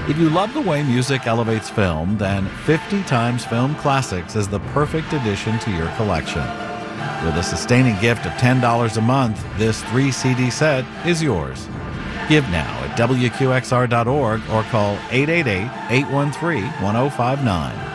If you love the way music elevates film, then 50 Times Film Classics is the perfect addition to your collection. With a sustaining gift of $10 a month, this 3-CD set is yours. Give now at WQXR.org or call 888-813-1059.